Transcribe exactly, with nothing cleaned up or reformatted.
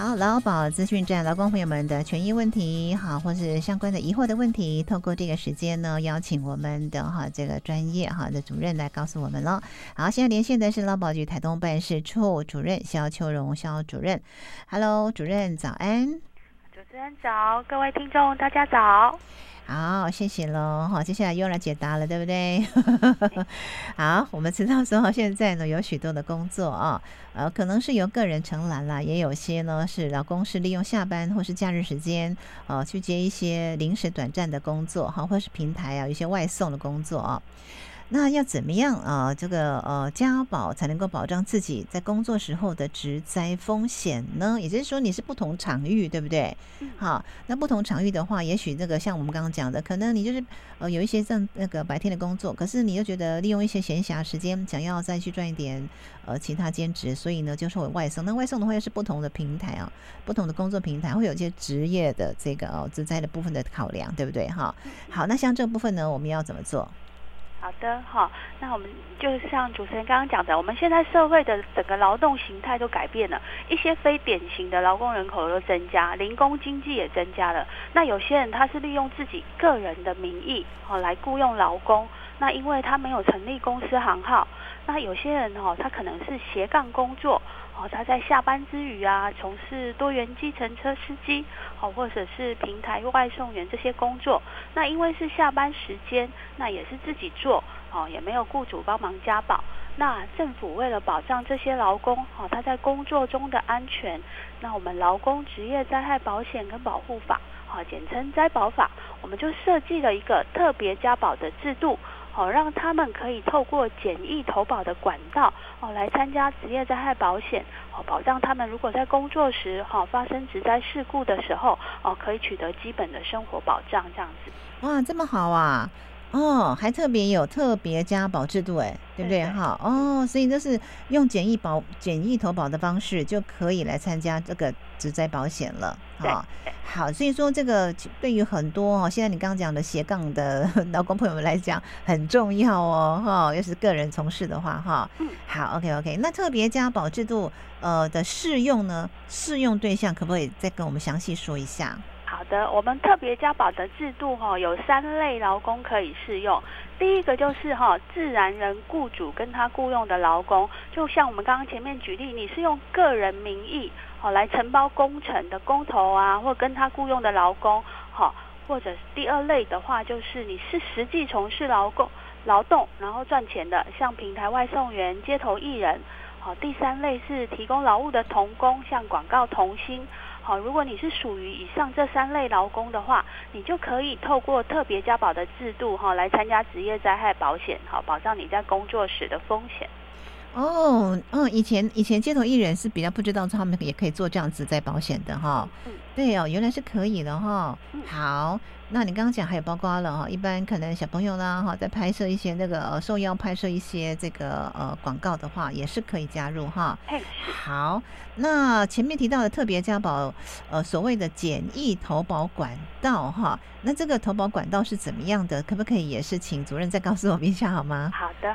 好，劳保资讯站，劳工朋友们的权益问题，好，或是相关的疑惑的问题，透过这个时间呢，邀请我们的哈这个专业哈的主任来告诉我们了。好，现在连线的是劳保局台东办事处主任肖秋荣肖主任。Hello， 主任早安。 主持人早，各位听众大家早。 好，谢谢喽。好，接下来又来解答了，对不对？好，我们知道说现在呢有许多的工作啊，呃，可能是由个人承揽啦，也有些呢是劳工是利用下班或是假日时间，呃，去接一些临时短暂的工作，哈，或是平台啊，有一些外送的工作啊。那要怎么样啊、呃？这个呃，加保才能够保障自己在工作时候的职灾风险呢？也就是说，你是不同场域，对不对？好，那不同场域的话，也许这个像我们刚刚讲的，可能你就是呃有一些像那个白天的工作，可是你又觉得利用一些闲暇时间，想要再去赚一点呃其他兼职，所以呢，就是有外送。那外送的话，又是不同的平台啊，不同的工作平台会有一些职业的这个哦职灾的部分的考量，对不对？哈，好，那像这个部分呢，我们要怎么做？ 好的，好，那我们就像主持人刚刚讲的，我们现在社会的整个劳动形态都改变了，一些非典型的劳工人口都增加，零工经济也增加了。那有些人他是利用自己个人的名义哦来雇佣劳工，那因为他没有成立公司行号，那有些人哦他可能是斜杠工作。哦，他在下班之余啊，从事多元计程车司机，哦，或者是平台外送员这些工作。那因为是下班时间，那也是自己做，哦，也没有雇主帮忙加保。那政府为了保障这些劳工，哦，他在工作中的安全，那我们劳工职业灾害保险跟保护法，哦，简称灾保法，我们就设计了一个特别加保的制度。哦，让他们可以透过简易投保的管道哦来参加职业灾害保险，哦，保障他们如果在工作时哈、哦、发生职灾事故的时候哦，可以取得基本的生活保障这样子。 哇，这么好啊！哦，还特别有特别加保制度，哎，对不对？哈，哦，所以就是用简易保、简易投保的方式就可以来参加这个职灾保险了。哦，好，所以说这个对于很多哦，现在你刚刚讲的斜杠的劳工朋友们来讲很重要哦，哈，要是个人从事的话，哈， 嗯， 好 ，OK OK， 那特别加保制度呃的适用呢，适用对象可不可以再跟我们详细说一下？ 好的，我们特别加保的制度哈、哦、有三类劳工可以适用。第一个就是哈、哦、自然人雇主跟他雇佣的劳工，就像我们刚刚前面举例，你是用个人名义好、哦、来承包工程的工头啊，或跟他雇佣的劳工，好、哦，或者第二类的话就是你是实际从事劳工劳动然后赚钱的，像平台外送员、街头艺人。好、哦，第三类是提供劳务的童工，像广告童星。好，如果你是属于以上这三类劳工的话，你就可以透过特别加保的制度哈，来参加职业灾害保险，好，保障你在工作时的风险。 哦，嗯，以前以前街头艺人是比较不知道他们也可以做这样子在保险的哈。 嗯， 对哦，原来是可以的哈。 嗯， 好，那你刚刚讲还有包括了哈，一般可能小朋友啦哈，在拍摄一些那个呃受邀拍摄一些这个呃广告的话，也是可以加入哈。 嘿， 好，那前面提到的特别加保，呃，所谓的简易投保管道哈，那这个投保管道是怎么样的？可不可以也是请主任再告诉我们一下好吗？ 好的。